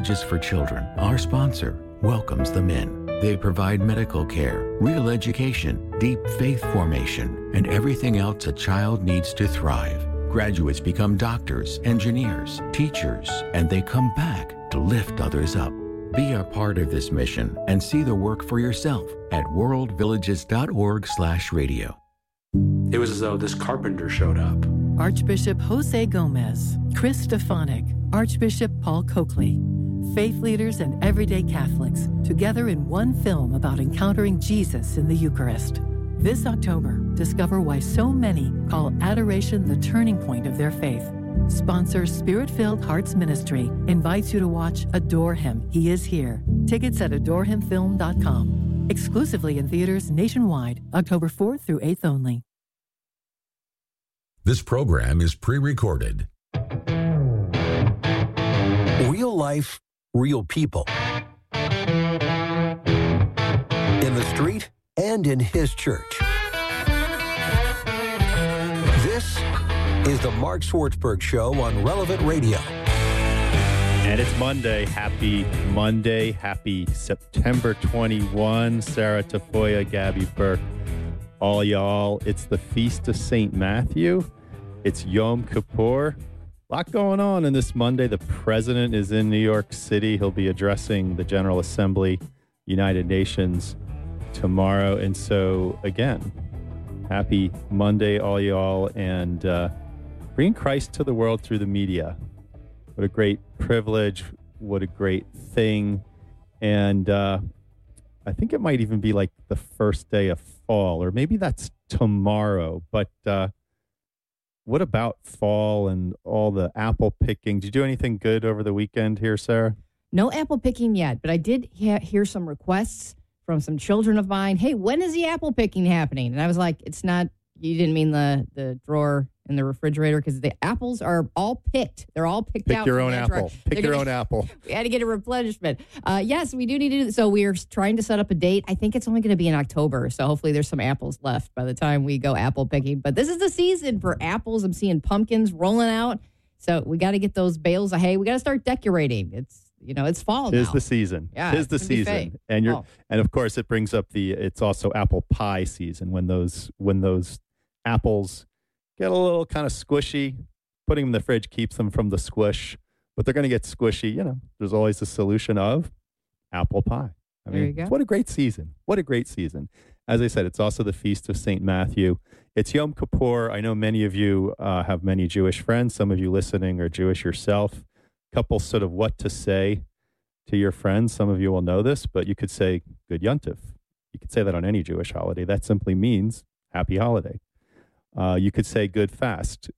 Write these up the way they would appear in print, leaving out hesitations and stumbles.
Just for Children, our sponsor, welcomes them in. They provide medical care, real education, deep faith formation, and everything else a child needs to thrive. Graduates become doctors, engineers, teachers, and they come back to lift others up. Be a part of this mission and see the work for yourself at worldvillages.org/radio. It was as though this carpenter showed up. Archbishop Jose Gomez, Chris Stefanik, Archbishop Paul Coakley. Faith leaders and everyday Catholics together in one film about encountering Jesus in the Eucharist. This October, discover why so many call adoration the turning point of their faith. Sponsor Spirit-Filled Hearts Ministry invites you to watch Adore Him, He Is Here. Tickets at adorehimfilm.com. Exclusively in theaters nationwide, October 4th through 8th only. This program is pre-recorded. Real life, real people. In the street and in his church. This is the Mark Swartzberg Show on Relevant Radio. And it's Monday. Happy Monday. Happy September 21. Sarah Tafoya, Gabby Burke, all y'all. It's the Feast of St. Matthew. It's Yom Kippur. A lot going on in this Monday. The president is in New York City. He'll be addressing the General Assembly, United Nations, tomorrow. And so, again, happy Monday, all y'all. And bring Christ to the world through the media. What a great privilege. What a great thing. And I think it might even be like the first day of fall, or maybe that's tomorrow. But what about fall and all the apple picking? Did you do anything good over the weekend here, Sarah? No apple picking yet, but I did hear some requests from some children of mine. Hey, when is the apple picking happening? And I was like, it's not, you didn't mean the drawer in the refrigerator, because the apples are all picked. They're all picked out. Pick your own apple. Pick your own apple. We had to get a replenishment. Yes, we do need to do. So we are trying to set up a date. I think it's only going to be in October. So hopefully there's some apples left by the time we go apple picking. But this is the season for apples. I'm seeing pumpkins rolling out. So we got to get those bales of hay. We got to start decorating. It's fall now. Tis the season. Yeah, tis the season. And and of course it brings up it's also apple pie season when those apples get a little kind of squishy. Putting them in the fridge keeps them from the squish, but they're going to get squishy. There's always the solution of apple pie. There you go. What a great season. What a great season. As I said, it's also the Feast of St. Matthew. It's Yom Kippur. I know many of you have many Jewish friends. Some of you listening are Jewish yourself. Couple sort of what to say to your friends. Some of you will know this, but you could say Good Yontif. You could say that on any Jewish holiday. That simply means happy holiday. You could say Good Fast.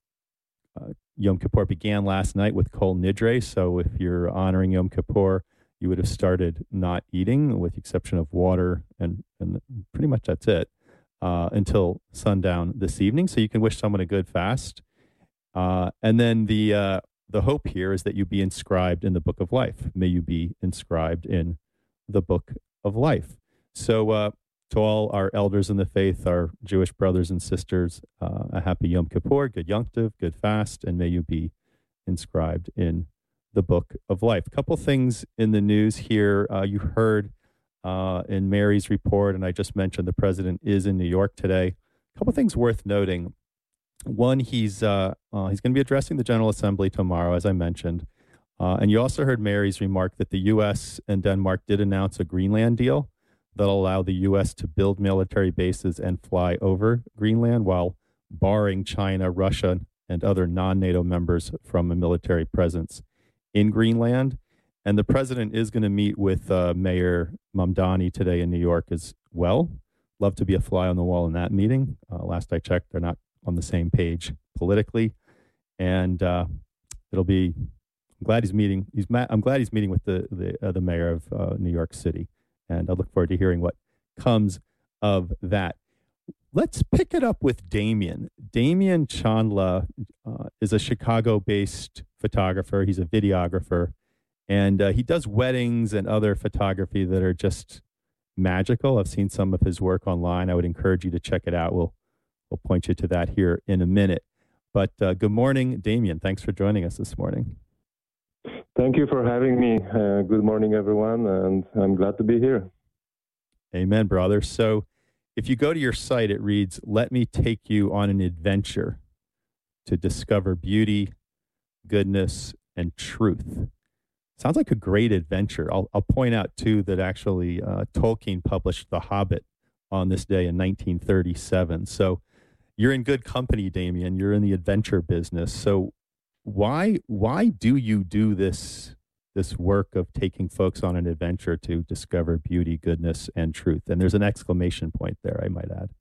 Yom Kippur began last night with Kol Nidre, so if you're honoring Yom Kippur, you would have started not eating, with the exception of water, and pretty much that's it, until sundown this evening. So you can wish someone a good fast. And then the hope here is that you be inscribed in the Book of Life. May you be inscribed in the Book of Life. So to all our elders in the faith, our Jewish brothers and sisters, a happy Yom Kippur, good Yom Tov, good fast, and may you be inscribed in the Book of Life. A couple things in the news here. You heard in Mary's report, and I just mentioned the president is in New York today. A couple things worth noting. One, he's going to be addressing the General Assembly tomorrow, as I mentioned. And you also heard Mary's remark that the U.S. and Denmark did announce a Greenland deal that'll allow the U.S. to build military bases and fly over Greenland while barring China, Russia, and other non-NATO members from a military presence in Greenland. And the president is going to meet with Mayor Mamdani today in New York as well. Love to be a fly on the wall in that meeting. Last I checked, they're not on the same page politically. And it'll be, I'm glad he's meeting with the mayor of New York City. And I look forward to hearing what comes of that. Let's pick it up with Damien. Damien Chandla is a Chicago-based photographer. He's a videographer. And he does weddings and other photography that are just magical. I've seen some of his work online. I would encourage you to check it out. We'll point you to that here in a minute. But good morning, Damien. Thanks for joining us this morning. Thank you for having me. Good morning, everyone, and I'm glad to be here. Amen, brother. So if you go to your site, it reads, "Let me take you on an adventure to discover beauty, goodness, and truth." Sounds like a great adventure. I'll point out, too, that actually Tolkien published The Hobbit on this day in 1937. So you're in good company, Damien. You're in the adventure business. So why do you do this work of taking folks on an adventure to discover beauty, goodness, and truth? And there's an exclamation point there, I might add.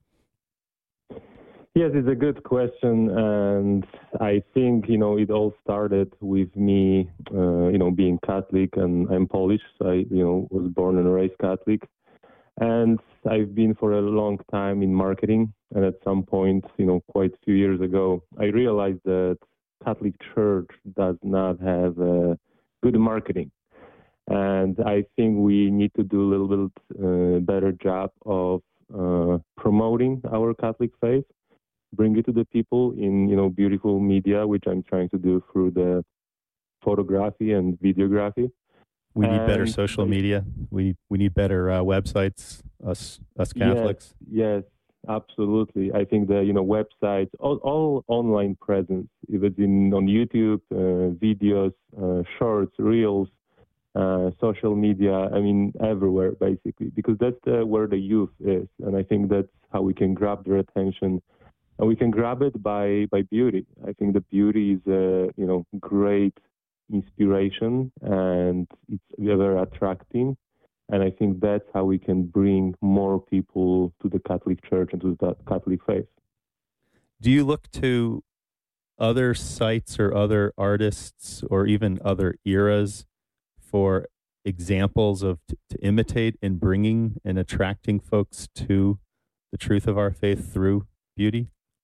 Yes, it's a good question, and I think, it all started with me, being Catholic, and I'm Polish, so I, was born and raised Catholic, and I've been for a long time in marketing, and at some point, quite a few years ago, I realized that Catholic Church does not have good marketing, and I think we need to do a little bit better job of promoting our Catholic faith, bring it to the people in, beautiful media, which I'm trying to do through the photography and videography. We need better social media. We need better websites, us Catholics. Yes, absolutely. I think the, websites, all online presence, if it's on YouTube, videos, shorts, reels, social media, everywhere, basically, because that's where the youth is. And I think that's how we can grab their attention. And we can grab it by beauty. I think the beauty is a great inspiration, and it's very attracting. And I think that's how we can bring more people to the Catholic Church and to the Catholic faith. Do you look to other sites or other artists or even other eras for examples of to imitate in bringing and attracting folks to the truth of our faith through beauty?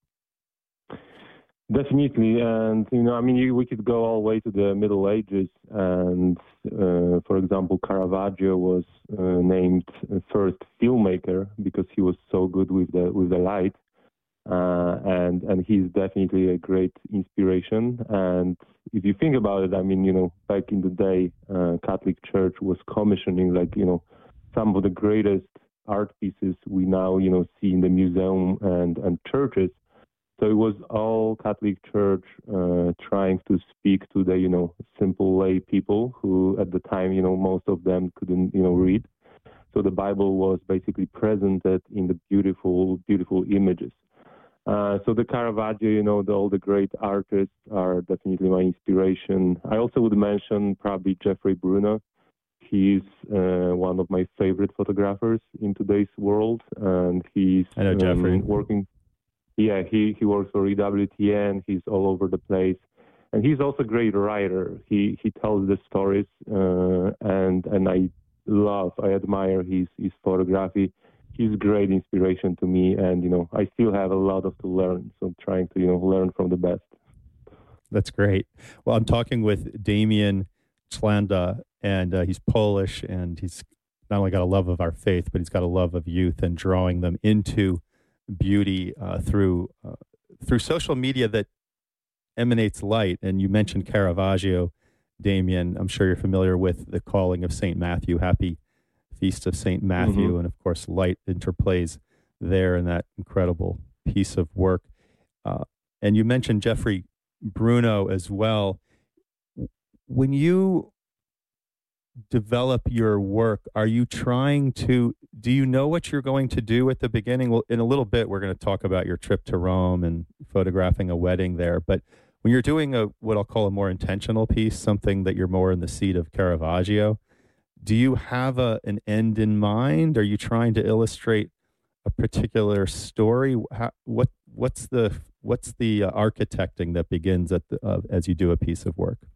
Definitely, and we could go all the way to the Middle Ages, and for example, Caravaggio was named first filmmaker because he was so good with the light, and he's definitely a great inspiration. And if you think about it, back in the day, Catholic Church was commissioning some of the greatest art pieces we now see in the museum and churches. So it was all Catholic Church trying to speak to the, simple lay people who at the time, most of them couldn't, read. So the Bible was basically presented in the beautiful, beautiful images. So the Caravaggio, all the great artists are definitely my inspiration. I also would mention probably Jeffrey Bruno. He's one of my favorite photographers in today's world, and he's I know Jeffrey. working. Yeah, he works for EWTN. He's all over the place, and he's also a great writer. He tells the stories, and I admire his photography. He's a great inspiration to me, and I still have a lot to learn. So I'm trying to learn from the best. That's great. Well, I'm talking with Damien Chlanda, and he's Polish, and he's not only got a love of our faith, but he's got a love of youth and drawing them into beauty through social media that emanates light. And you mentioned Caravaggio, Damien. I'm sure you're familiar with the calling of St. Matthew. Happy Feast of St. Matthew. Mm-hmm. And of course, light interplays there in that incredible piece of work. And you mentioned Jeffrey Bruno as well. When you develop your work, are you do you know what you're going to do at the beginning? Well, in a little bit, we're going to talk about your trip to Rome and photographing a wedding there. But when you're doing what I'll call a more intentional piece, something that you're more in the seat of Caravaggio, do you have an end in mind? Are you trying to illustrate a particular story? What's the architecting that begins as you do a piece of work?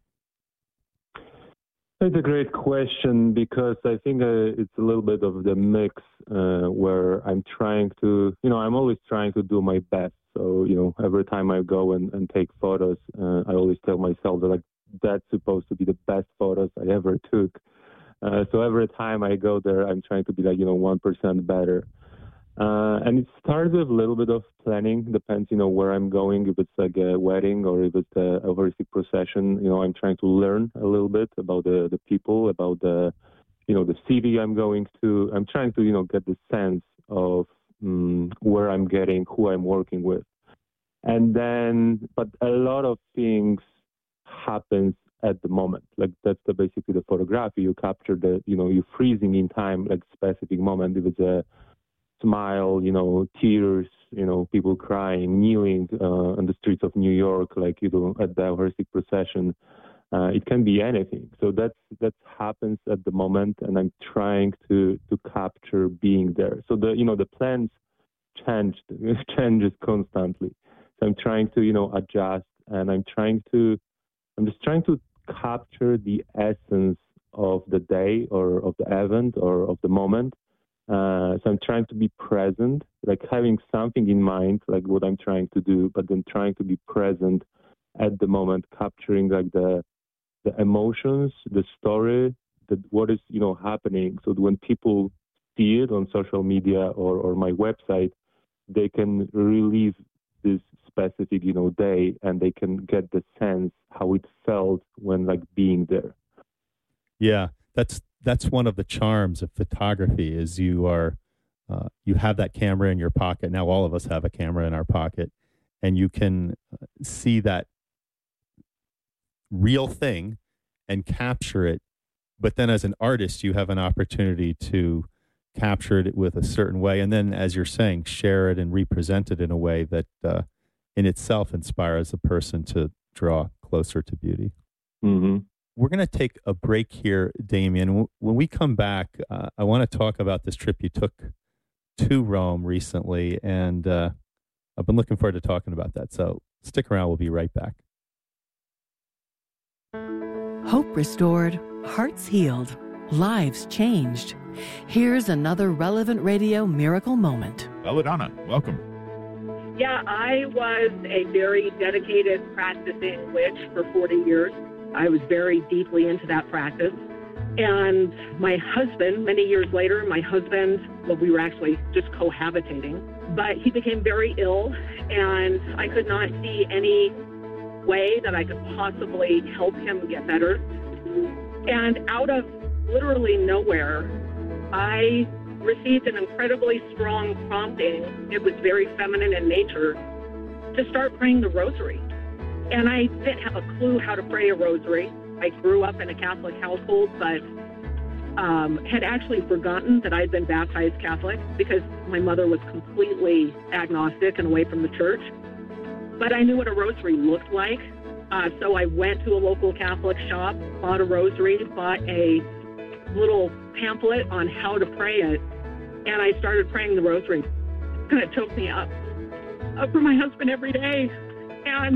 It's a great question because I think it's a little bit of the mix where I'm trying to, I'm always trying to do my best. So, every time I go and take photos, I always tell myself that that's supposed to be the best photos I ever took. So every time I go there, I'm trying to be 1% better. And it starts with a little bit of planning. Depends, where I'm going. If it's like a wedding or if it's a Eucharistic procession, I'm trying to learn a little bit about the people, about the city I'm going to. I'm trying to, get the sense of where I'm getting, who I'm working with. And then, but a lot of things happens at the moment. Like that's basically the photography. You capture you're freezing in time, like specific moment. If it's a smile, tears, people crying, kneeling on the streets of New York, like, at the Eucharistic procession. It can be anything. So that happens at the moment, and I'm trying to capture being there. So the plans changes constantly. So I'm trying to, adjust, and I'm just trying to capture the essence of the day or of the event or of the moment. So I'm trying to be present, like having something in mind, like what I'm trying to do, but then trying to be present at the moment, capturing like the emotions, the story, what is, happening. So that when people see it on social media or my website, they can relive this specific, day, and they can get the sense how it felt when like being there. Yeah, that's one of the charms of photography is you have that camera in your pocket. Now all of us have a camera in our pocket, and you can see that real thing and capture it. But then as an artist, you have an opportunity to capture it with a certain way. And then, as you're saying, share it and represent it in a way that in itself inspires the person to draw closer to beauty. Mm-hmm. We're going to take a break here, Damien. When we come back, I want to talk about this trip you took to Rome recently, and I've been looking forward to talking about that. So stick around. We'll be right back. Hope restored, hearts healed, lives changed. Here's another Relevant Radio miracle moment. Belladonna, welcome. Yeah, I was a very dedicated practicing witch for 40 years. I was very deeply into that practice. And my husband, many years later, we were actually just cohabitating, but he became very ill, and I could not see any way that I could possibly help him get better. And out of literally nowhere, I received an incredibly strong prompting. It was very feminine in nature, to start praying the rosary. And I didn't have a clue how to pray a rosary. I grew up in a Catholic household, but had actually forgotten that I'd been baptized Catholic because my mother was completely agnostic and away from the church. But I knew what a rosary looked like. So I went to a local Catholic shop, bought a rosary, bought a little pamphlet on how to pray it, and I started praying the rosary. And it took me up for my husband every day. And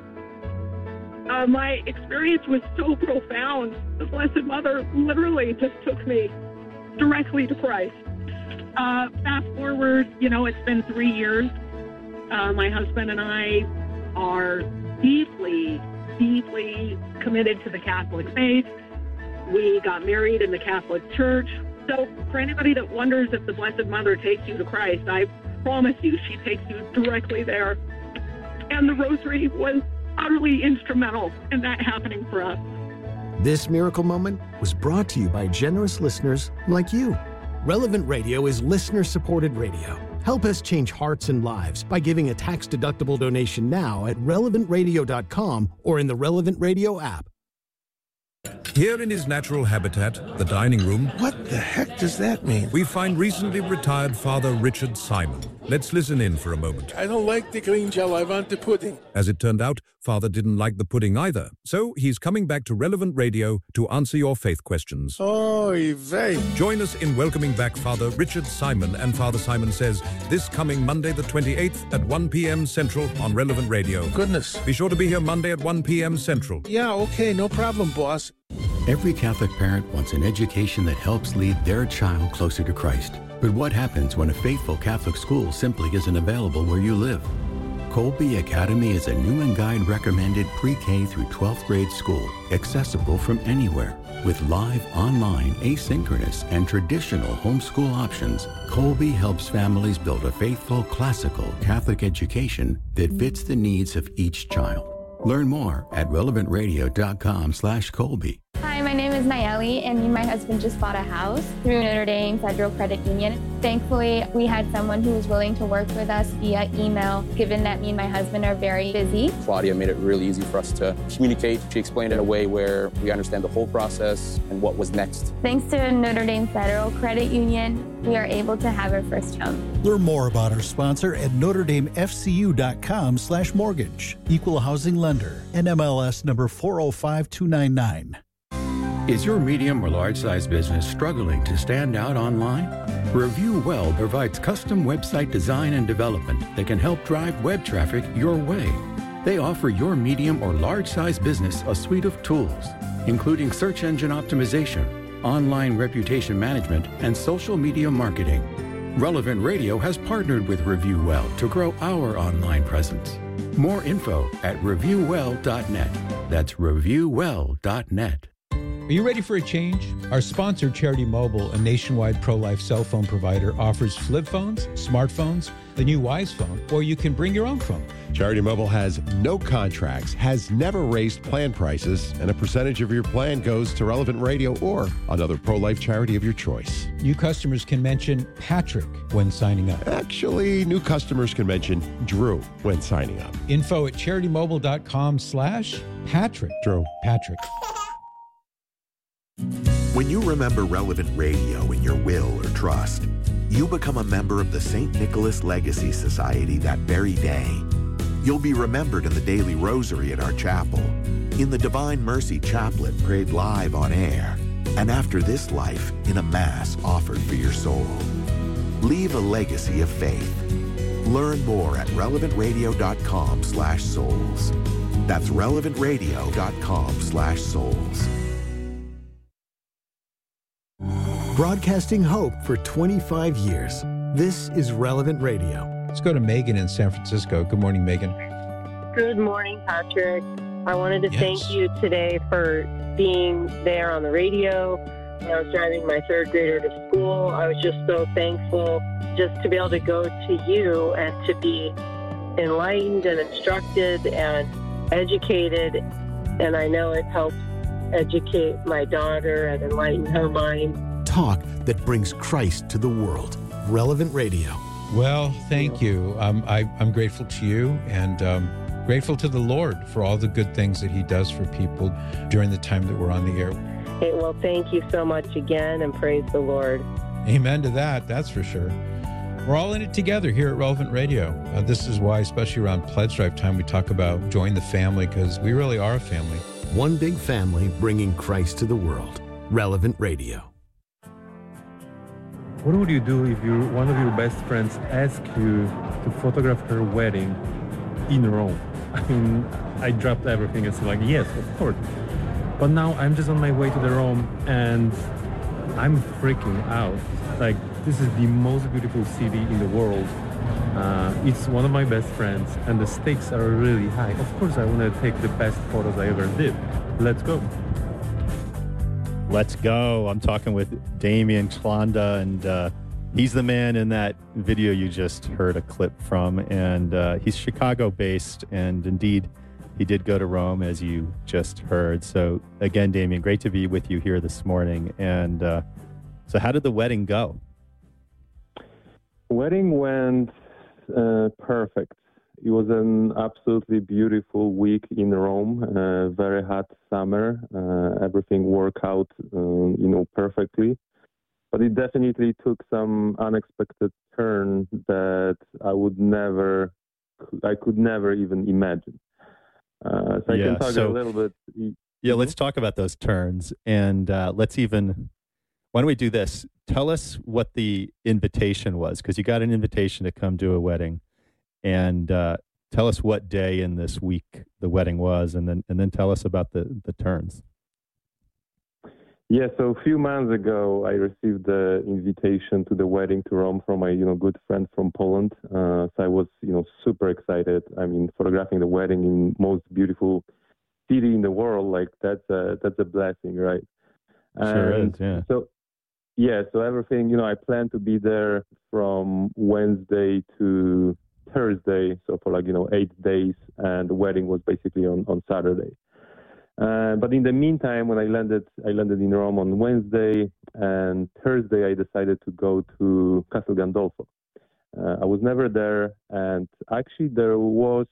my experience was so profound. The Blessed Mother literally just took me directly to Christ. Fast forward, it's been 3 years. My husband and I are deeply, deeply committed to the Catholic faith. We got married in the Catholic Church. So for anybody that wonders if the Blessed Mother takes you to Christ, I promise you she takes you directly there. And the rosary was utterly instrumental in that happening for us. This miracle moment was brought to you by generous listeners like you. Relevant Radio is listener-supported radio. Help us change hearts and lives by giving a tax-deductible donation now at relevantradio.com or in the Relevant Radio app. Here in his natural habitat, the dining room... What the heck does that mean? ...we find recently retired Father Richard Simon. Let's listen in for a moment. I don't like the green gel, I want the pudding. As it turned out, Father didn't like the pudding either. So he's coming back to Relevant Radio to answer your faith questions. Oy vey. Join us in welcoming back Father Richard Simon and Father Simon Says this coming Monday the 28th at 1 p.m. Central on Relevant Radio. Goodness. Be sure to be here Monday at 1 p.m. Central. Yeah, okay, no problem, boss. Every Catholic parent wants an education that helps lead their child closer to Christ. But what happens when a faithful Catholic school simply isn't available where you live? Colby Academy is a Newman Guide recommended pre-K through 12th grade school, accessible from anywhere. With live, online, asynchronous, and traditional homeschool options, Colby helps families build a faithful, classical Catholic education that fits the needs of each child. Learn more at relevantradio.com/Colby. Hi, my name is Nayeli, and me and my husband just bought a house through Notre Dame Federal Credit Union. Thankfully, we had someone who was willing to work with us via email, given that me and my husband are very busy. Claudia made it really easy for us to communicate. She explained it in a way where we understand the whole process and what was next. Thanks to Notre Dame Federal Credit Union, we are able to have our first home. Learn more about our sponsor at NotreDameFCU.com/mortgage. Equal housing lender. NMLS number 405299. Is your medium or large-size business struggling to stand out online? Review Well provides custom website design and development that can help drive web traffic your way. They offer your medium or large-size business a suite of tools, including search engine optimization, online reputation management, and social media marketing. Relevant Radio has partnered with Review Well to grow our online presence. More info at reviewwell.net. That's reviewwell.net. Are you ready for a change? Our sponsor, Charity Mobile, a nationwide pro-life cell phone provider, offers flip phones, smartphones, the new Wise phone, or you can bring your own phone. Charity Mobile has no contracts, has never raised plan prices, and a percentage of your plan goes to Relevant Radio or another pro-life charity of your choice. New customers can mention Patrick when signing up. Actually, new customers can mention Drew when signing up. Info at CharityMobile.com/Patrick. Drew. Patrick. When you remember Relevant Radio in your will or trust, you become a member of the St. Nicholas Legacy Society that very day. You'll be remembered in the daily rosary at our chapel, in the Divine Mercy Chaplet prayed live on air, and after this life in a Mass offered for your soul. Leave a legacy of faith. Learn more at relevantradio.com/souls. That's relevantradio.com/souls. Broadcasting hope for 25 years. This is Relevant Radio. Let's go to Megan in San Francisco. Good morning, Megan. Good morning, Patrick. I wanted to thank you today for being there on the radio. When I was driving my third grader to school, I was just so thankful just to be able to go to you and to be enlightened and instructed and educated. And I know it helps educate my daughter and enlighten her mind. Talk that brings Christ to the world. Relevant Radio. Well, thank you. I'm grateful to you and grateful to the Lord for all the good things that he does for people during the time that we're on the air. Hey, well, thank you so much again, and praise the Lord. Amen to that, that's for sure. We're all in it together here at Relevant Radio. This is why, especially around Pledge Drive time, we talk about join the family, because we really are a family. One big family bringing Christ to the world. Relevant Radio. What would you do if one of your best friends asked you to photograph her wedding in Rome? I mean, I dropped everything and said, like, yes, of course. But now I'm just on my way to the Rome and I'm freaking out. Like, this is the most beautiful city in the world. It's one of my best friends and the stakes are really high. Of course, I want to take the best photos I ever did. Let's go. Let's go. I'm talking with Damian Chlanda, and he's the man in that video you just heard a clip from. And he's Chicago-based, and indeed, he did go to Rome, as you just heard. So again, Damian, great to be with you here this morning. And so how did the wedding go? Wedding went perfect. It was an absolutely beautiful week in Rome, very hot summer. Everything worked out, perfectly. But it definitely took some unexpected turn that I could never even imagine. So I can talk a little bit. Yeah, let's talk about those turns. And why don't we do this? Tell us what the invitation was, because you got an invitation to come to a wedding. And tell us what day in this week the wedding was, and then tell us about the turns. Yeah, so a few months ago, I received the invitation to the wedding to Rome from my, good friend from Poland. So I was, super excited. I mean, photographing the wedding in most beautiful city in the world, like that's a blessing, right? Sure is, yeah. So everything, I plan to be there from Wednesday to Thursday, so for 8 days, and the wedding was basically on Saturday. But in the meantime, when I landed in Rome on Wednesday, and Thursday I decided to go to Castel Gandolfo. I was never there, and actually there was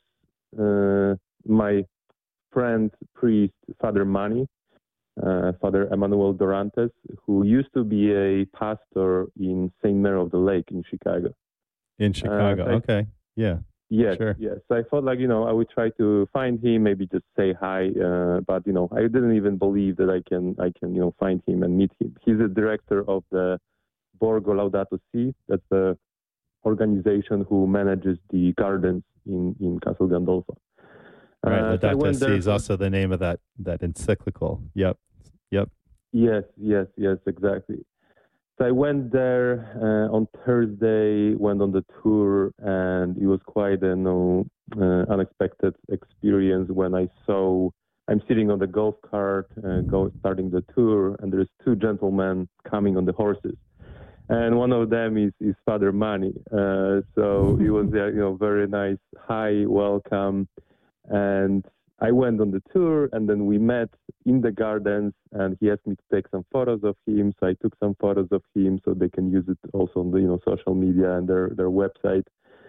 my friend, priest, Father Mani, Father Emmanuel Dorantes, who used to be a pastor in St. Mary of the Lake in Chicago. In Chicago, okay, yeah. Yes, sure. Yes. So I thought I would try to find him, maybe just say hi. But I didn't even believe that I can find him and meet him. He's the director of the Borgo Laudato Si. That's the organization who manages the gardens in Castel Gandolfo. Right, Laudato Si is also the name of that encyclical. Yep. Yes, exactly. So I went there on Thursday, went on the tour, and it was quite an unexpected experience when I'm sitting on the golf cart, starting the tour, and there's two gentlemen coming on the horses. And one of them is Father Mani. So it was very nice, hi, welcome. And I went on the tour, and then we met in the gardens, and he asked me to take some photos of him. So I took some photos of him so they can use it also on the social media and their website.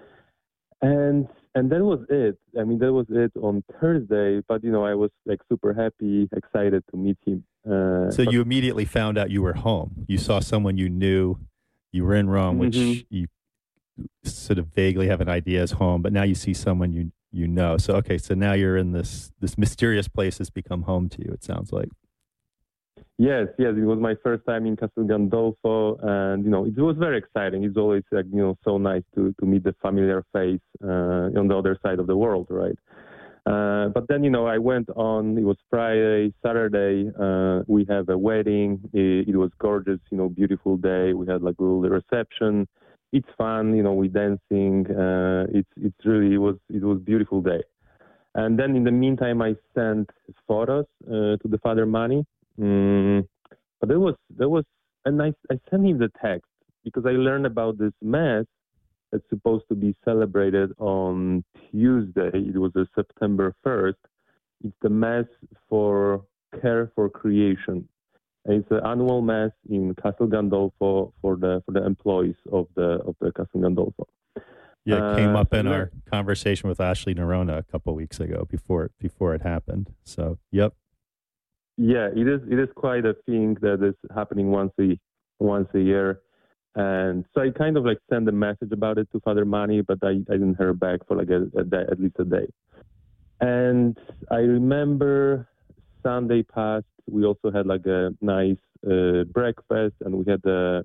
And that was it. I mean, that was it on Thursday. But I was super happy, excited to meet him. So you immediately found out you were home. You saw someone you knew. You were in Rome, which you sort of vaguely have an idea is home. But now you see someone you know. So, okay, so now you're in this mysterious place that's become home to you, it sounds like. Yes, it was my first time in Castel Gandolfo, and, it was very exciting. It's always, so nice to meet the familiar face on the other side of the world, right? But then, I went on, it was Friday, Saturday, we have a wedding. It was gorgeous, beautiful day. We had a little reception. It's fun, we dancing. It's really, it was a beautiful day. And then in the meantime, I sent photos to the Father Mani. But there was, and I sent him the text because I learned about this mass that's supposed to be celebrated on Tuesday. It was September 1st. It's the Mass for Care for Creation. It's an annual mass in Castel Gandolfo for the employees of the Castel Gandolfo. Yeah, it came up in our conversation with Ashley Nerona a couple weeks ago before it happened. So, yep. Yeah, it is quite a thing that is happening once a year. And so I kind of sent a message about it to Father Mani, but I didn't hear back for at least a day. And I remember Sunday passed. We also had a nice breakfast, and we had a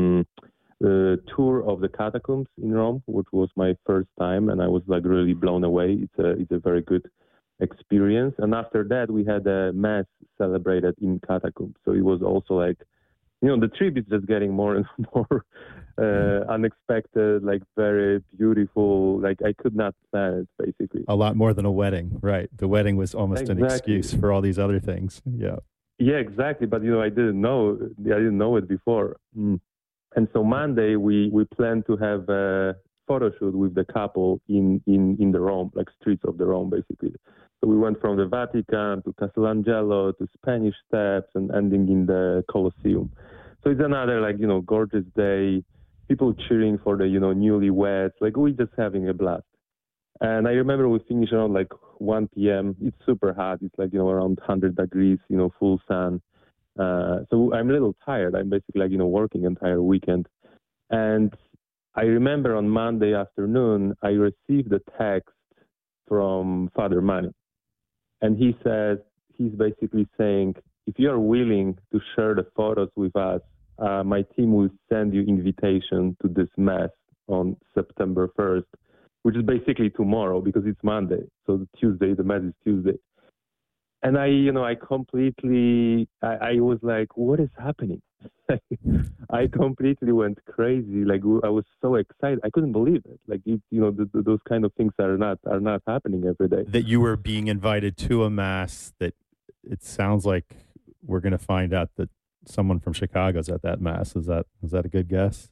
tour of the catacombs in Rome, which was my first time, and I was really blown away. It's a very good experience. And after that, we had a mass celebrated in catacombs. So it was also the trip is just getting more and more unexpected, very beautiful. I could not plan it, basically. A lot more than a wedding, right? The wedding was almost an excuse for all these other things. Yeah. Yeah, exactly. But I didn't know it before. And so Monday we planned to have a photo shoot with the couple in the Rome, streets of the Rome, basically. So we went from the Vatican to Castellangelo to Spanish Steps and ending in the Colosseum. So it's another gorgeous day. People cheering for the newlyweds. We're just having a blast. And I remember we finished around 1 p.m. It's super hot. It's around 100 degrees. Full sun. So I'm a little tired. I'm basically working entire weekend. And I remember on Monday afternoon I received a text from Father Mani. And he says, he's basically saying, if you are willing to share the photos with us, my team will send you invitation to this mass on September 1st, which is basically tomorrow because it's Monday. So the mass is Tuesday. And I completely, I was like, what is happening? I completely went crazy. Like, I was so excited. I couldn't believe it. Like, those kind of things are not happening every day. That you were being invited to a mass that it sounds like we're going to find out that someone from Chicago's at that mass. Is that a good guess?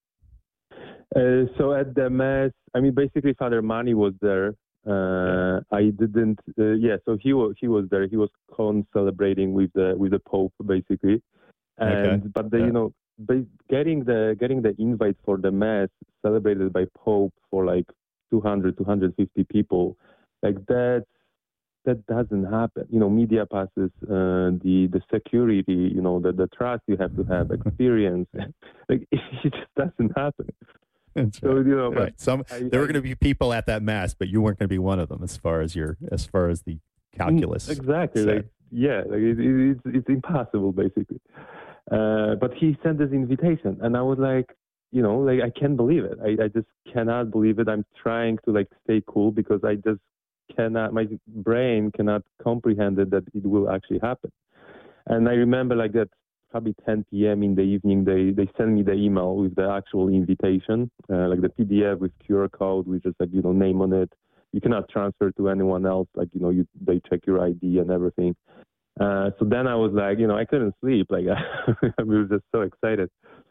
So at the mass, I mean, basically Father Mani was there. I didn't. So he was there. He was celebrating with the Pope, basically. And but getting the invite for the mass celebrated by Pope for like 250 people, like that doesn't happen. Media passes, the security, the trust you have to have, experience, like it just doesn't happen. That's so right. But there were going to be people at that mass, but you weren't going to be one of them as far as the calculus. Exactly. said. It's impossible basically. But he sent this invitation, and I was like, I can't believe it. I just cannot believe it. I'm trying to stay cool because I just cannot. My brain cannot comprehend it that it will actually happen. And I remember that. Probably 10 p.m. in the evening, they send me the email with the actual invitation, like the PDF with QR code, with just name on it. You cannot transfer to anyone else. They check your ID and everything. So then I was like, I couldn't sleep. I was just so excited.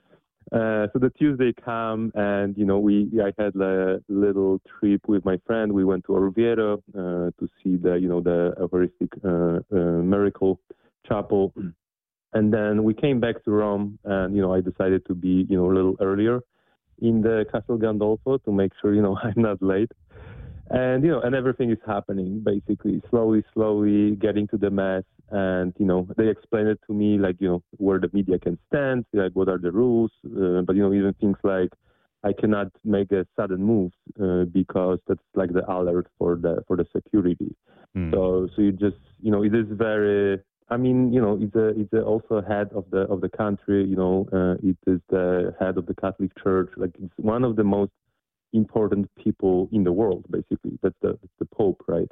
So the Tuesday come, and I had a little trip with my friend. We went to Orvieto to see the Eucharistic Miracle Chapel. And then we came back to Rome, and, I decided to be, a little earlier in the Castel Gandolfo to make sure, I'm not late. And, and everything is happening, basically, slowly getting to the Mass. And, they explained it to me, where the media can stand, what are the rules. But, even things like I cannot make a sudden move because that's the alert for the security. So you just, it is very... I mean, it's also head of the country. It is the head of the Catholic Church. It's one of the most important people in the world. Basically, that's the Pope, right?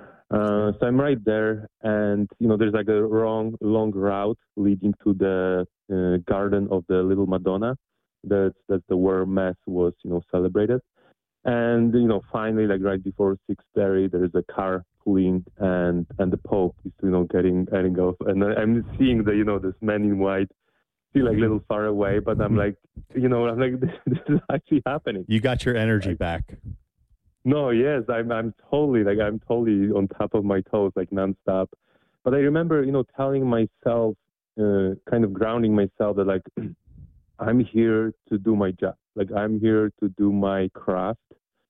So I'm right there, and there's a long route leading to the garden of the Little Madonna. That's where Mass was, celebrated. And finally, right before 6:30, there is a car pulling, and the Pope is getting off, and I'm seeing this man in white, still a little far away, but I'm like, this is actually happening. You got your energy back. No, yes, I'm totally on top of my toes, nonstop. But I remember telling myself, kind of grounding myself that I'm here to do my job. I'm here to do my craft.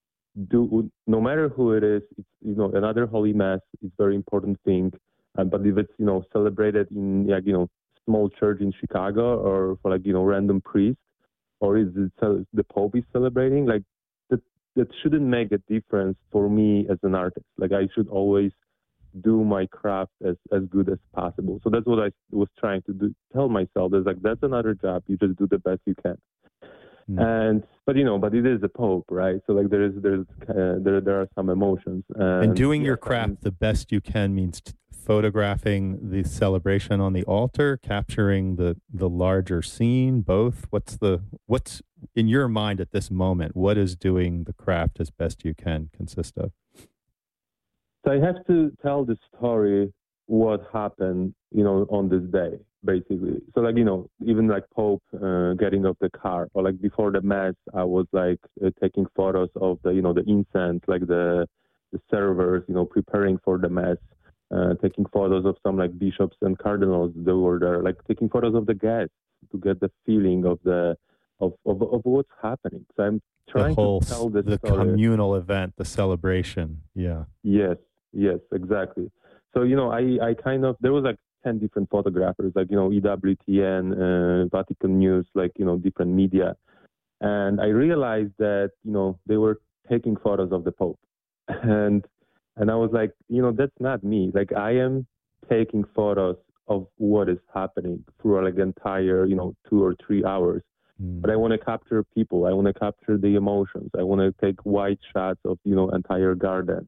No matter who it is, it's, another Holy Mass is a very important thing. But if it's, celebrated in, small church in Chicago, or for random priest, or is it the Pope is celebrating, that shouldn't make a difference for me as an artist. I should always do my craft as good as possible. So that's what I was trying to tell myself. That's another job. You just do the best you can. But it is the Pope, right? So there are some emotions. And doing your craft the best you can means photographing the celebration on the altar, capturing the larger scene, both. What's in your mind at this moment? What is doing the craft as best you can consist of? So I have to tell the story what happened, on this day, basically. So even Pope getting off the car, or before the Mass, I was taking photos of the incense, the servers, preparing for the Mass, taking photos of some bishops and cardinals that were there, taking photos of the guests to get the feeling of what's happening. So I'm trying to tell the story. Communal event, the celebration. Yeah. Yes, exactly. So, I kind of, there was 10 different photographers, EWTN, Vatican News, different media. And I realized that, they were taking photos of the Pope. And I was like, that's not me. I am taking photos of what is happening through entire, 2 or 3 hours. But I want to capture people. I want to capture the emotions. I want to take wide shots of, entire garden.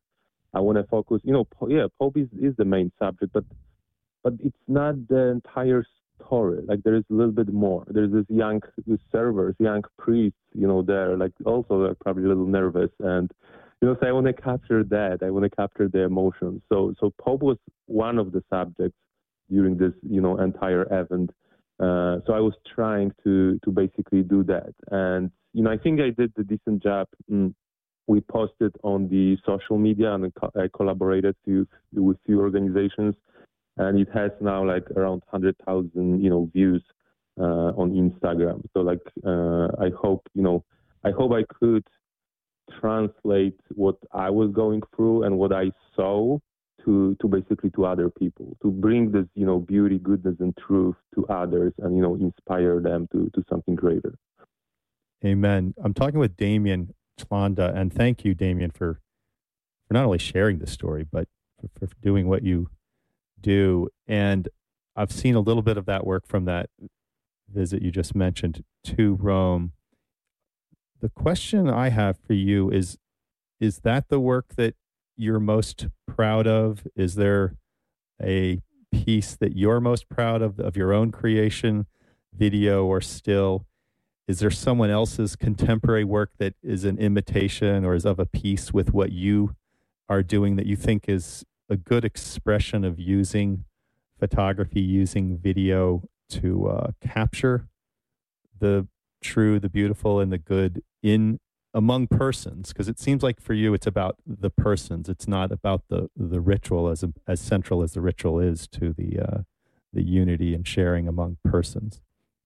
I want to focus. Pope is the main subject, but it's not the entire story. Like there is a little bit more. There's this young servers, young priests, there, like also they're probably a little nervous, and so I want to capture that. I want to capture the emotions. So Pope was one of the subjects during this, entire event. So I was trying to basically do that, and I think I did a decent job. We posted on the social media, and I collaborated with few organizations, and it has now like around 100,000 views on Instagram. So like I hope I could translate what I was going through and what I saw to basically to other people, to bring this beauty, goodness, and truth to others, and inspire them to something greater. Amen. I'm talking with Damian Chlanda, and thank you, Damian, for not only sharing the story, but for doing what you do. And I've seen a little bit of that work from that visit you just mentioned to Rome. The question I have for you is that the work that you're most proud of? Is there a piece that you're most proud of your own creation, video or still? Is there someone else's contemporary work that is an imitation or is of a piece with what you are doing that you think is a good expression of using photography, using video to capture the true, the beautiful, and the good among persons? Because it seems like for you it's about the persons. It's not about the ritual as central as the ritual is to the unity and sharing among persons.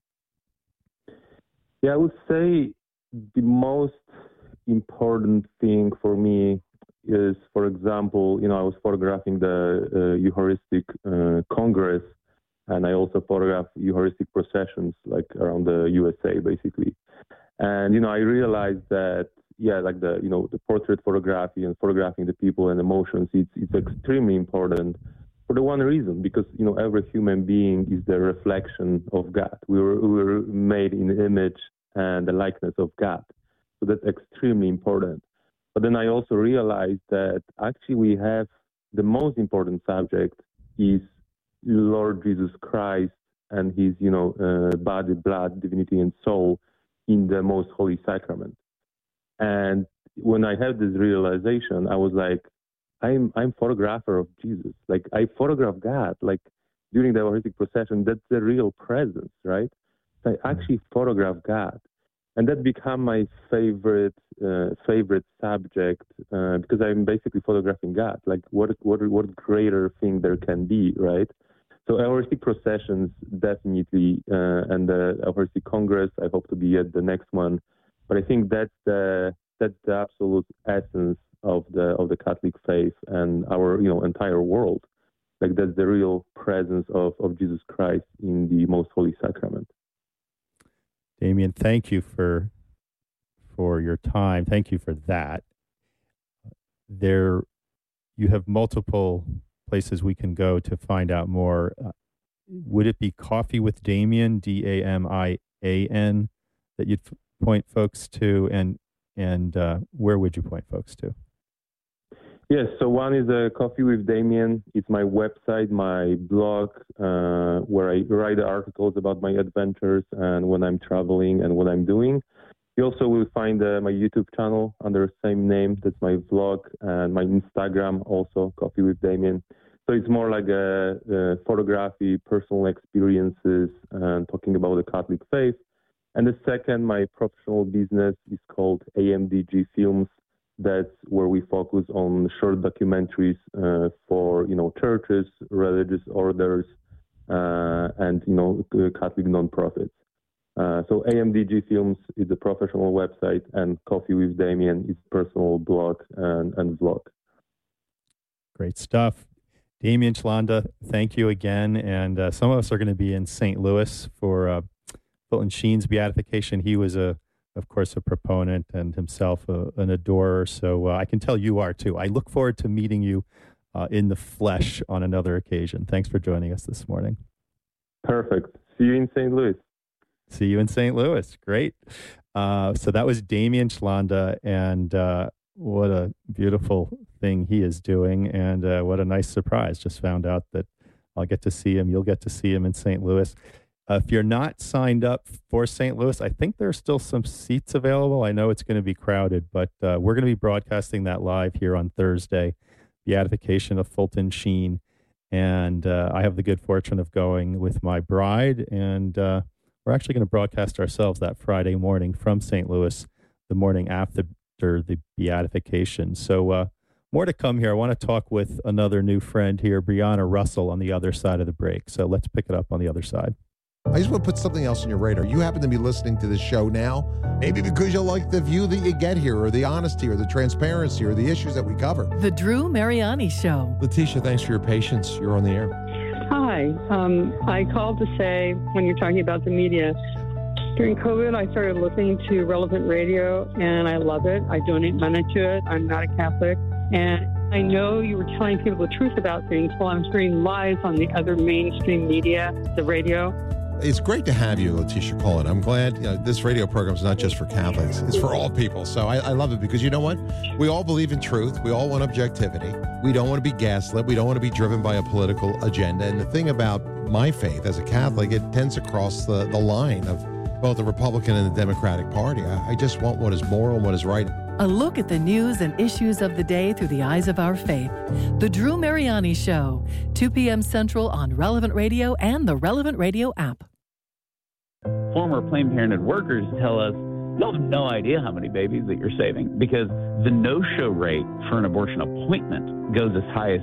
Yeah, I would say the most important thing for me is, for example, I was photographing the Eucharistic Congress, and I also photographed Eucharistic processions like around the USA, basically. And I realized that the portrait photography and photographing the people and emotions, it's extremely important for the one reason, because every human being is the reflection of God. We were made in the image and the likeness of God, so that's extremely important. But then I also realized that actually we have the most important subject is Lord Jesus Christ and his body, blood, divinity, and soul in the most holy sacrament. And when I had this realization, I was like, I'm photographer of Jesus. Like I photograph God. Like during the Eucharistic procession, that's the real presence, right? So I actually photograph God, and that became my favorite subject because I'm basically photographing God. Like what greater thing there can be, right? So Eucharistic processions definitely, and the Eucharistic Congress. I hope to be at the next one, but I think that's the absolute essence of the Catholic faith and our entire world. Like that's the real presence of Jesus Christ in the most holy sacrament. Damian, thank you for your time. Thank you for that. You have multiple places we can go to find out more. Would it be Coffee with Damian, Damian, that you'd point folks to, and where would you point folks to? Yes, so one is Coffee with Damian. It's my website, my blog, where I write articles about my adventures and when I'm traveling and what I'm doing. You also will find my YouTube channel under the same name. That's my vlog, and my Instagram also, Coffee with Damian. So it's more like a photography, personal experiences, and talking about the Catholic faith. And the second, my professional business is called AMDG Films. That's where we focus on short documentaries for churches, religious orders, and Catholic nonprofits. So AMDG Films is a professional website, and Coffee with Damian is personal blog and vlog. Great stuff. Damian Chlanda, thank you again. And some of us are going to be in St. Louis for Fulton Sheen's beatification. He was, of course, a proponent and himself an adorer. So I can tell you are too. I look forward to meeting you in the flesh on another occasion. Thanks for joining us this morning. Perfect. See you in St. Louis. See you in St. Louis. Great. So that was Damian Chlanda, and what a beautiful thing everything he is doing. And what a nice surprise. Just found out that I'll get to see him. You'll get to see him in St. Louis. If you're not signed up for St. Louis, I think there's still some seats available. I know it's going to be crowded, but we're going to be broadcasting that live here on Thursday, Beatification of Fulton Sheen. And I have the good fortune of going with my bride, and we're actually going to broadcast ourselves that Friday morning from St. Louis, the morning after the Beatification. So more to come here. I want to talk with another new friend here, Brianna Russell, on the other side of the break. So let's pick it up on the other side. I just want to put something else on your radar. You happen to be listening to this show now, maybe because you like the view that you get here, or the honesty, or the transparency, or the issues that we cover. The Drew Mariani Show. Letitia, thanks for your patience. You're on the air. Hi. I called to say, when you're talking about the media, during COVID, I started listening to Relevant Radio, and I love it. I donate money to it. I'm not a Catholic. And I know you were telling people the truth about things while I'm hearing lies on the other mainstream media, the radio. It's great to have you, Letitia, call in. I'm glad this radio program is not just for Catholics. It's for all people. So I love it because you know what? We all believe in truth. We all want objectivity. We don't want to be gaslit. We don't want to be driven by a political agenda. And the thing about my faith as a Catholic, it tends to cross the line of both the Republican and the Democratic Party. I just want what is moral and what is right. A look at the news and issues of the day through the eyes of our faith. The Drew Mariani Show, 2 p.m. Central on Relevant Radio and the Relevant Radio app. Former Planned Parenthood workers tell us you'll have no idea how many babies that you're saving because the no-show rate for an abortion appointment goes as high as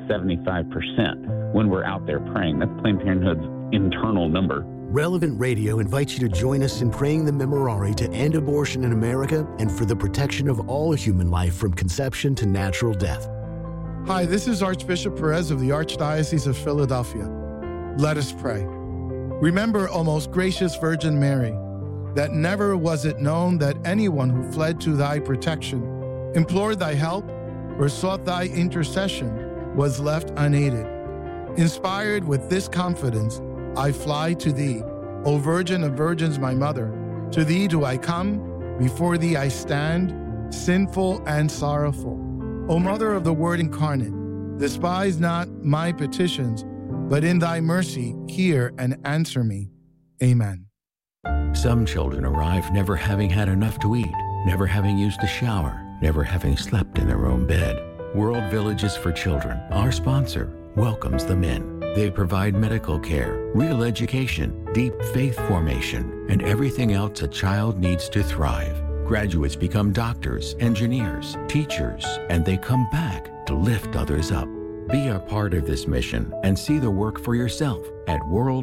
75% when we're out there praying. That's Planned Parenthood's internal number. Relevant Radio invites you to join us in praying the Memorare to end abortion in America and for the protection of all human life from conception to natural death. Hi, this is Archbishop Perez of the Archdiocese of Philadelphia. Let us pray. Remember, O most gracious Virgin Mary, that never was it known that anyone who fled to thy protection, implored thy help, or sought thy intercession was left unaided. Inspired with this confidence, I fly to thee, O Virgin of Virgins, my mother. To thee do I come, before thee I stand, sinful and sorrowful. O Mother of the Word incarnate, despise not my petitions, but in thy mercy hear and answer me. Amen. Some children arrive never having had enough to eat, never having used a shower, never having slept in their own bed. World Villages for Children, our sponsor, welcomes them in. They provide medical care, real education, deep faith formation, and everything else a child needs to thrive. Graduates become doctors, engineers, teachers, and they come back to lift others up. Be a part of this mission and see the work for yourself at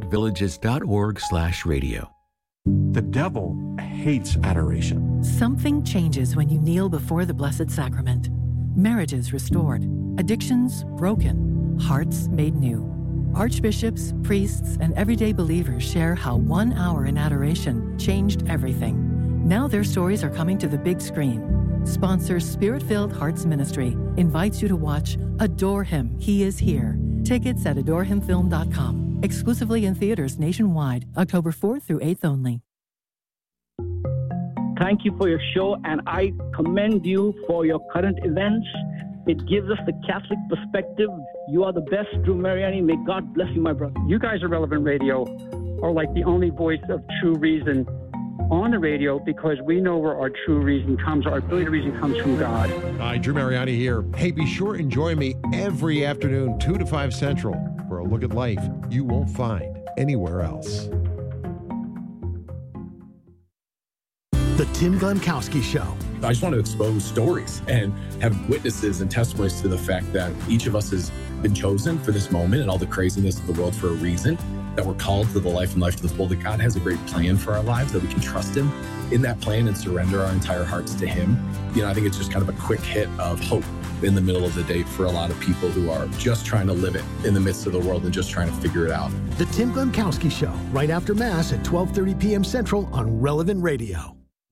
worldvillages.org/radio. The devil hates adoration. Something changes when you kneel before the Blessed Sacrament. Marriages restored, addictions broken, hearts made new. Archbishops, priests, and everyday believers share how 1 hour in adoration changed everything. Now their stories are coming to the big screen. Sponsor Spirit-Filled Hearts Ministry invites you to watch Adore Him, He Is Here. Tickets at adorehimfilm.com. Exclusively in theaters nationwide, October 4th through 8th only. Thank you for your show, and I commend you for your current events. It gives us the Catholic perspective. You are the best, Drew Mariani. May God bless you, my brother. You guys are Relevant Radio are like the only voice of true reason on the radio because we know where our true reason comes. Our ability to reason comes from God. Hi, Drew Mariani here. Hey, be sure and join me every afternoon, 2 to 5 Central, for a look at life you won't find anywhere else. The Tim Glemkowski Show. I just want to expose stories and have witnesses and testimonies to the fact that each of us has been chosen for this moment and all the craziness of the world for a reason, that we're called to the life and life to the full, that God has a great plan for our lives, that we can trust Him in that plan and surrender our entire hearts to Him. You know, I think it's just kind of a quick hit of hope in the middle of the day for a lot of people who are just trying to live it in the midst of the world and just trying to figure it out. The Tim Glemkowski Show, right after Mass at 12:30 p.m. Central on Relevant Radio.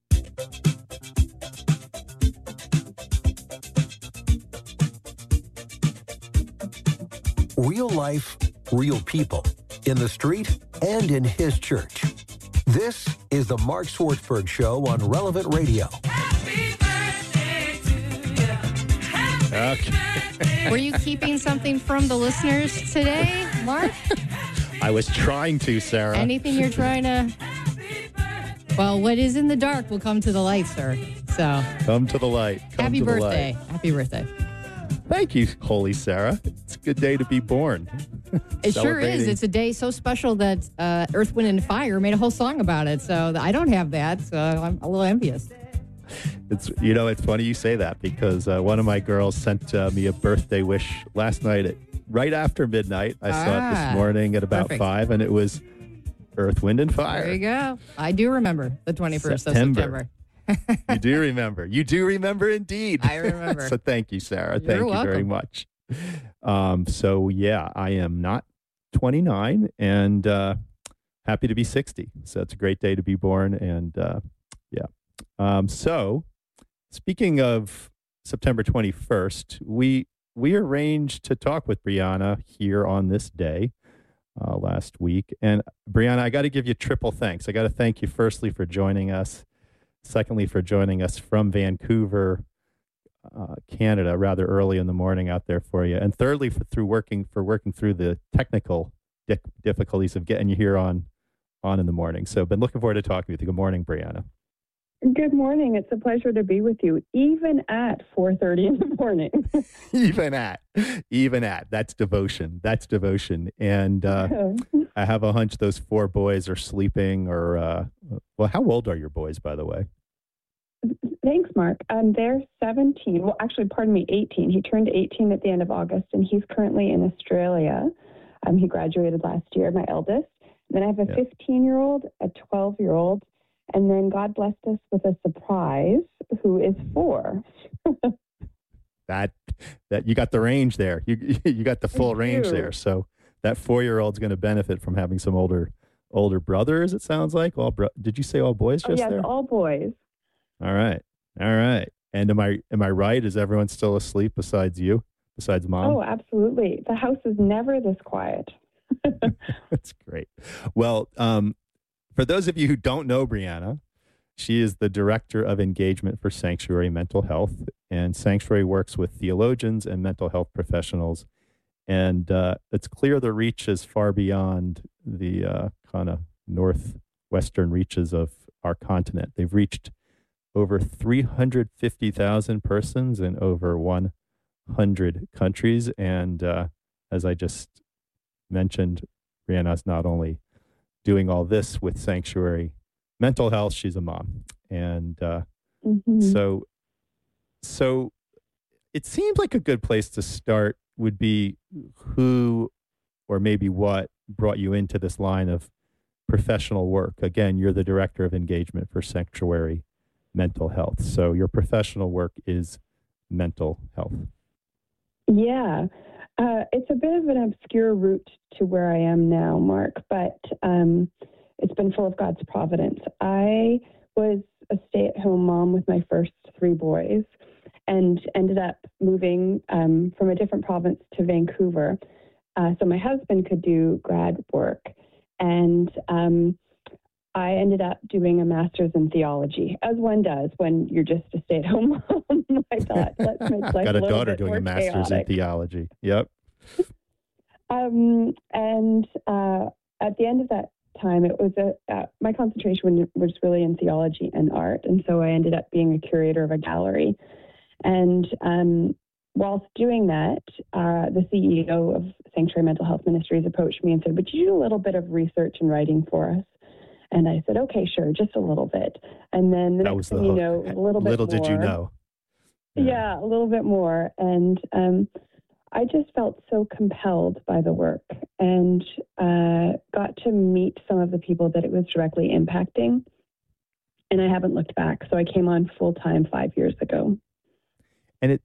Real life, real people, in the street and in his church. This is the Mark Swartzberg Show on Relevant Radio. Okay. Were you keeping something from the listeners today, Mark? I was trying to, Sarah. Anything you're trying to... Well, what is in the dark will come to the light, sir. So, come to the light. Happy birthday. Happy birthday. Thank you, Holy Sarah. It's a good day to be born. It sure is. It's a day so special that Earth, Wind, and Fire made a whole song about it. So I don't have that, so I'm a little envious. It's funny you say that because one of my girls sent me a birthday wish last night right after midnight. I saw it this morning at about 5, and it was Earth, Wind, and Fire. There you go. I do remember the 21st of September. You do remember. You do remember indeed. I remember. So thank you, Sarah. You're thank welcome. you very much. So yeah, I am not 29 and happy to be 60. So it's a great day to be born. And so speaking of September 21st, we arranged to talk with Brianna here on this day last week. And Brianna, I got to give you triple thanks. I got to thank you firstly for joining us. Secondly, for joining us from Vancouver, Canada, rather early in the morning out there for you. And thirdly, for working through the technical difficulties of getting you here on in the morning. So been looking forward to talking with you. Good morning, Brianna. Good morning. It's a pleasure to be with you, even at 4:30 in the morning. even at. That's devotion. And I have a hunch those 4 boys are sleeping or, well, how old are your boys, by the way? Thanks, Mark. They're 17. Well, actually, pardon me, 18. He turned 18 at the end of August, and he's currently in Australia. He graduated last year, my eldest. Then I have a 15-year-old, a 12-year-old, and then God blessed us with a surprise who is 4. That you got the range there. You got the full range there. So that 4-year-old's going to benefit from having some older brothers. It sounds like did you say all boys just yes, there? All boys. All right. And am I right? Is everyone still asleep besides you? Besides mom? Oh, absolutely. The house is never this quiet. That's great. Well, for those of you who don't know Brianna, she is the Director of Engagement for Sanctuary Mental Health, and Sanctuary works with theologians and mental health professionals. And it's clear the reach is far beyond the kind of northwestern reaches of our continent. They've reached over 350,000 persons in over 100 countries. And as I just mentioned, Brianna's not only doing all this with Sanctuary Mental Health, she's a mom. And so it seems like a good place to start would be who or maybe what brought you into this line of professional work. Again, you're the Director of Engagement for Sanctuary Mental Health. So your professional work is mental health. Yeah. It's a bit of an obscure route to where I am now, Mark, but it's been full of God's providence. I was a stay-at-home mom with my first 3 boys and ended up moving from a different province to Vancouver so my husband could do grad work. And I ended up doing a master's in theology, as one does when you're just a stay-at-home mom. I thought, let's make life got a daughter bit doing more a master's chaotic. in theology. Yep. At the end of that time, it was my concentration was really in theology and art, and so I ended up being a curator of a gallery. And whilst doing that, the CEO of Sanctuary Mental Health Ministries approached me and said, "Would you do a little bit of research and writing for us?" And I said, "Okay, sure, just a little bit." And then the next thing you know, a little bit more. Little did you know. Yeah, a little bit more. And I just felt so compelled by the work and got to meet some of the people that it was directly impacting. And I haven't looked back. So I came on full-time 5 years ago. And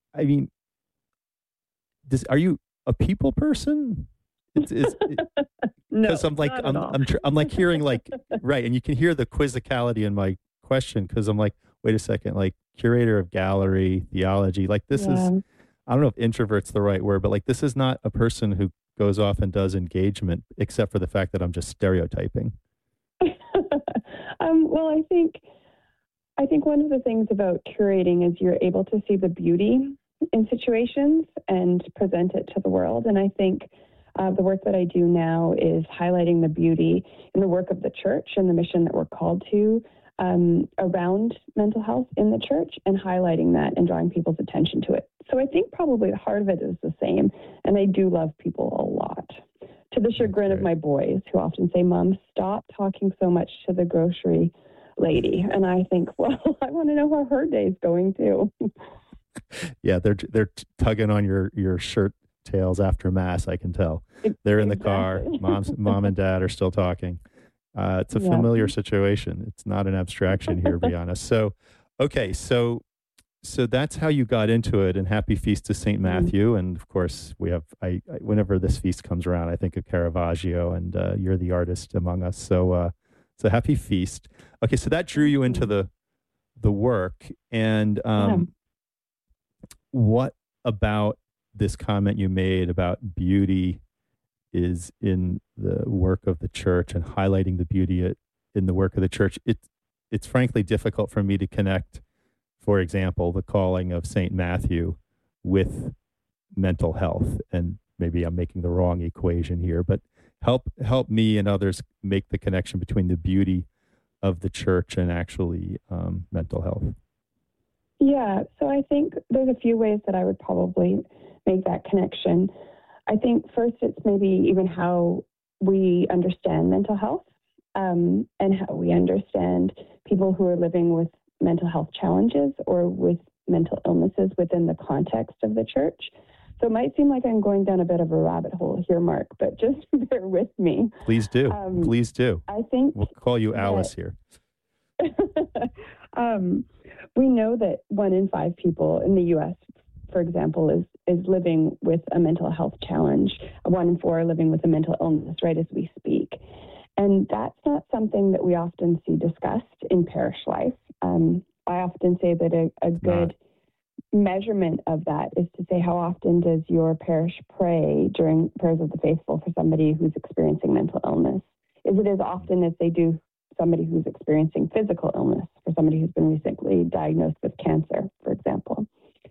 are you a people person? No, because I'm like, I'm like hearing like, right. And you can hear the quizzicality in my question. Cause I'm like, wait a second, like curator of gallery, theology, like this is, I don't know if introvert's the right word, but like, this is not a person who goes off and does engagement, except for the fact that I'm just stereotyping. Well, I think one of the things about curating is you're able to see the beauty in situations and present it to the world. And I think the work that I do now is highlighting the beauty in the work of the church and the mission that we're called to around mental health in the church, and highlighting that and drawing people's attention to it. So I think probably the heart of it is the same. And I do love people a lot, to the chagrin of my boys, who often say, "Mom, stop talking so much to the grocery lady." And I think, well, I want to know how her day's going too. Yeah, they're tugging on your shirt tails after Mass, I can tell. They're in the car. Mom and Dad are still talking. It's a familiar situation. It's not an abstraction here, Brianna. So, okay, so that's how you got into it, and happy feast to St. Matthew. And of course, we have, whenever this feast comes around, I think of Caravaggio, and you're the artist among us. So happy feast. Okay, so that drew you into the work. And what about this comment you made about beauty is in the work of the church, and highlighting the beauty in the work of the church? It's frankly difficult for me to connect, for example, the calling of St. Matthew with mental health. And maybe I'm making the wrong equation here, but help me and others make the connection between the beauty of the church and actually mental health. Yeah, so I think there's a few ways that I would probably make that connection. I think first it's maybe even how we understand mental health, and how we understand people who are living with mental health challenges or with mental illnesses within the context of the church. So it might seem like I'm going down a bit of a rabbit hole here, Mark, but just bear with me. Please do. Please do. I think we'll call you Alice here. We know that 1 in 5 people in the U.S., for example, is living with a mental health challenge. 1 in 4 are living with a mental illness right as we speak. And that's not something that we often see discussed in parish life. I often say that a good measurement of that is to say, how often does your parish pray during prayers of the faithful for somebody who's experiencing mental illness? Is it as often as they do somebody who's experiencing physical illness, for somebody who's been recently diagnosed with cancer, for example?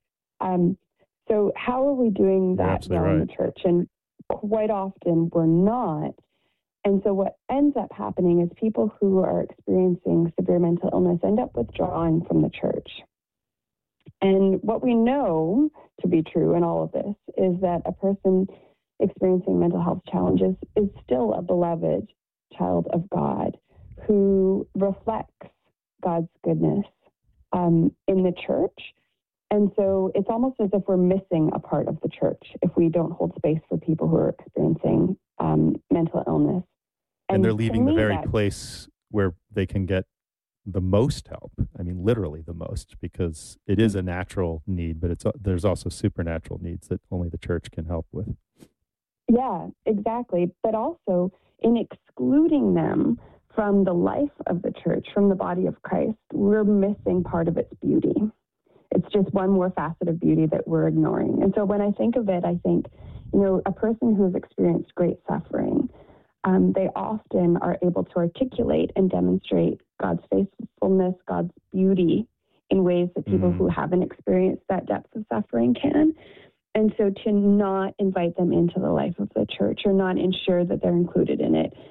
So how are we doing that now in the church? And quite often we're not. And so what ends up happening is people who are experiencing severe mental illness end up withdrawing from the church. And what we know to be true in all of this is that a person experiencing mental health challenges is still a beloved child of God who reflects God's goodness in the church. And so it's almost as if we're missing a part of the church if we don't hold space for people who are experiencing mental illness. And they're leaving the very place where they can get the most help. I mean, literally the most, because it is a natural need, but there's also supernatural needs that only the church can help with. Yeah, exactly. But also in excluding them from the life of the church, from the body of Christ, we're missing part of its beauty. It's just one more facet of beauty that we're ignoring. And so when I think of it, I think, a person who has experienced great suffering, they often are able to articulate and demonstrate God's faithfulness, God's beauty in ways that people who haven't experienced that depth of suffering can. And so to not invite them into the life of the church or not ensure that they're included in it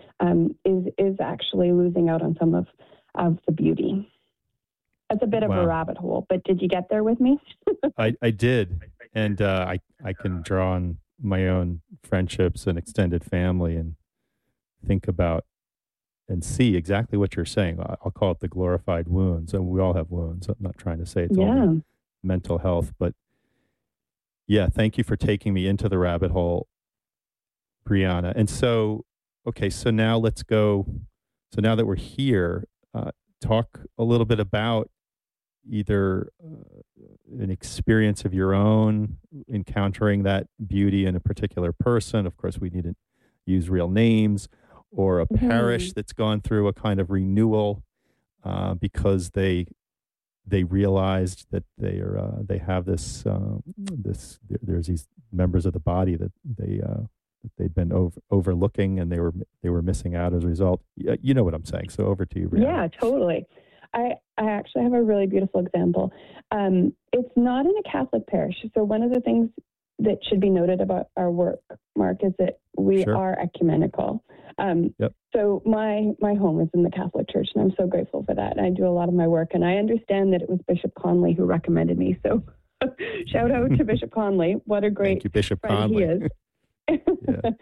is actually losing out on some of the beauty. That's a bit of a rabbit hole, but did you get there with me? I did. And I can draw on my own friendships and extended family and think about and see exactly what you're saying. I'll call it the glorified wounds. And we all have wounds. I'm not trying to say it's only mental health, but yeah, thank you for taking me into the rabbit hole, Brianna. And so, okay, so now let's go. So now that we're here, talk a little bit about either an experience of your own encountering that beauty in a particular person. Of course, we need to use real names, or a parish that's gone through a kind of renewal because they realized that they have this there's these members of the body that they'd been overlooking, and they were missing out as a result. You know what I'm saying. So over to you, Brianna. Yeah, totally. I actually have a really beautiful example. It's not in a Catholic parish. So one of the things that should be noted about our work, Mark, is that we are ecumenical. So my home is in the Catholic Church, and I'm so grateful for that. And I do a lot of my work, and I understand that it was Bishop Conley who recommended me. So shout out to Bishop Conley. What a great Bishop friend Conley. he is.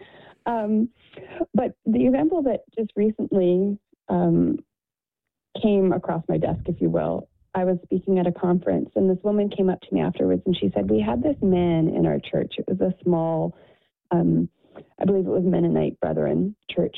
But the example that just recently came across my desk, if you will, I was speaking at a conference, and this woman came up to me afterwards, and she said, we had this man in our church. It was a small, I believe it was Mennonite Brethren church.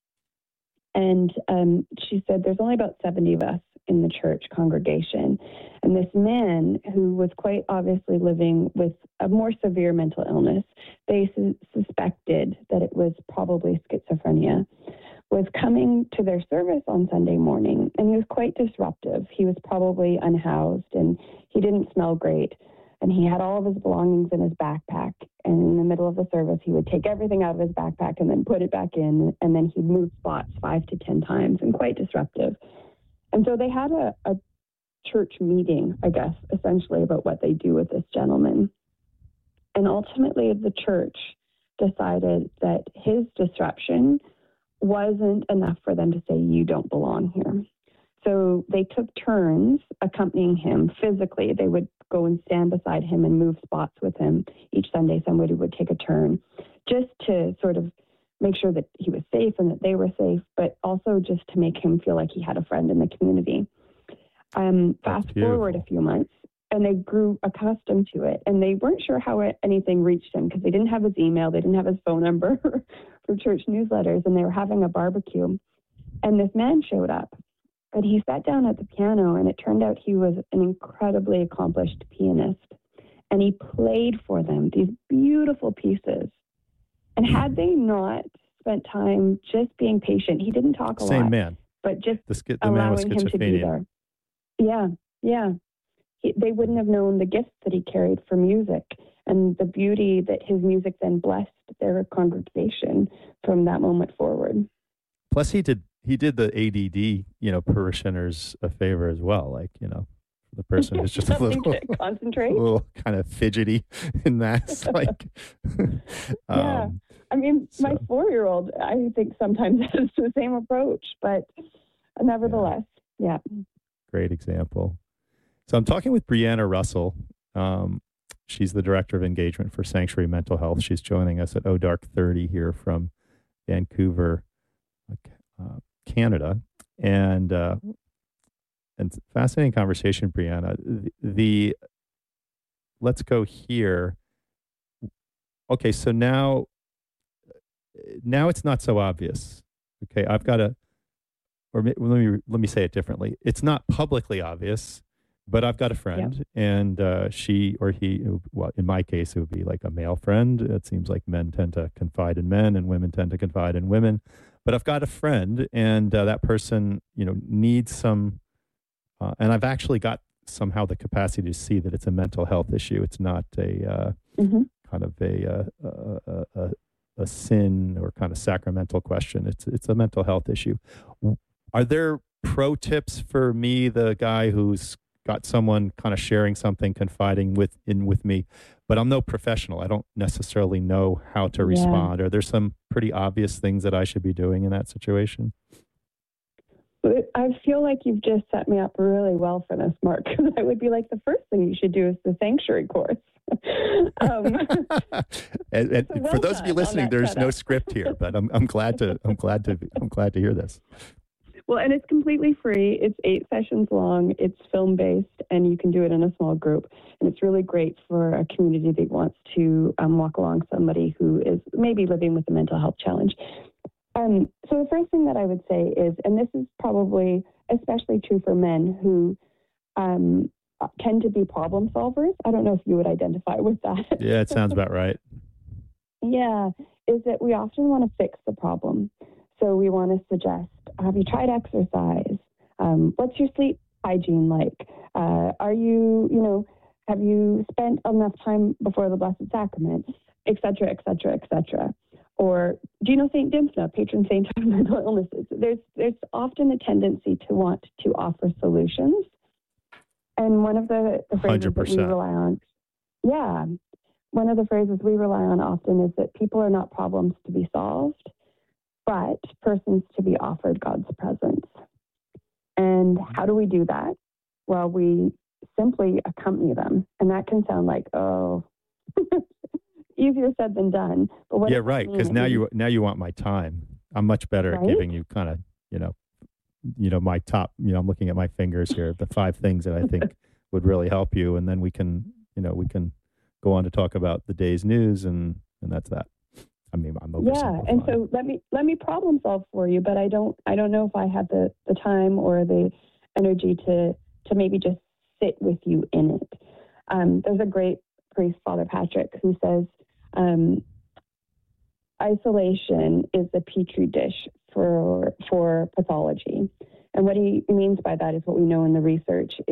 And she said, there's only about 70 of us in the church congregation. And this man, who was quite obviously living with a more severe mental illness, they suspected that it was probably schizophrenia, was coming to their service on Sunday morning, and he was quite disruptive. He was probably unhoused, and he didn't smell great, and he had all of his belongings in his backpack, and in the middle of the service, he would take everything out of his backpack and then put it back in, and then he'd move spots 5 to 10 times, and quite disruptive. And so they had a church meeting, I guess, essentially about what they do with this gentleman. And ultimately, the church decided that his disruption wasn't enough for them to say, you don't belong here. So they took turns accompanying him physically. They would go and stand beside him and move spots with him. Each Sunday, somebody would take a turn just to sort of make sure that he was safe and that they were safe, but also just to make him feel like he had a friend in the community. Fast forward a few months, and they grew accustomed to it, and they weren't sure how anything reached him because they didn't have his email, they didn't have his phone number for church newsletters, and they were having a barbecue. And this man showed up, and he sat down at the piano, and it turned out he was an incredibly accomplished pianist, and he played for them these beautiful pieces. And had they not spent time just being patient, he didn't talk a lot. Same man. But just the man with allowing him to be schizophrenia. there. Yeah. They wouldn't have known the gifts that he carried for music and the beauty that his music then blessed their congregation from that moment forward. Plus, he did the ADD, parishioners a favor as well. Like, the person who's just a little concentrate, a little kind of fidgety in Mass. Like, yeah. I mean, my 4-year-old, I think sometimes has the same approach, but nevertheless, yeah. Great example. So I'm talking with Brianna Russell. She's the Director of Engagement for Sanctuary Mental Health. She's joining us at ODark 30 here from Vancouver, Canada. And fascinating conversation, Brianna. Let's go here. Okay, so now it's not so obvious. Okay, I've got let me say it differently. It's not publicly obvious, but I've got a friend, and she or he, well, in my case, it would be like a male friend. It seems like men tend to confide in men and women tend to confide in women. But I've got a friend, and that person, needs some, and I've actually got somehow the capacity to see that it's a mental health issue. It's not a kind of a sin or kind of sacramental question. It's a mental health issue. Are there pro tips for me, the guy who's got someone kind of sharing something, confiding with me, but I'm no professional. I don't necessarily know how to respond. Are there some pretty obvious things that I should be doing in that situation? I feel like you've just set me up really well for this, Mark, because I would be like, the first thing you should do is the sanctuary course. And for those of you listening, there's no script here, but I'm glad to hear this. Well, and it's completely free. It's 8 sessions long. It's film-based, and you can do it in a small group. And it's really great for a community that wants to walk along somebody who is maybe living with a mental health challenge. So the first thing that I would say is, and this is probably especially true for men who tend to be problem solvers. I don't know if you would identify with that. Yeah, it sounds about right. Yeah, is that we often want to fix the problem. So we want to suggest, have you tried exercise? What's your sleep hygiene like? Have you spent enough time before the Blessed Sacrament, et cetera, et cetera, et cetera? Or do you know St. Dimphna, patron saint of mental illnesses? There's often a tendency to want to offer solutions. And one of the phrases 100%. that we rely on, one of the phrases we rely on often is that people are not problems to be solved, but persons to be offered God's presence. And how do we do that? Well, we simply accompany them. And that can sound like, easier said than done. But what right. Because now you want my time. I'm much better at giving you kind of, my top, I'm looking at my fingers here, the 5 things that I think would really help you. And then we can go on to talk about the day's news, and that's that. I mean, I'm oversimplifying. And so let me problem solve for you, but I don't know if I have the time or the energy to maybe just sit with you in it. There's a great priest, Father Patrick, who says isolation is the petri dish for pathology. And what he means by that is what we know in the research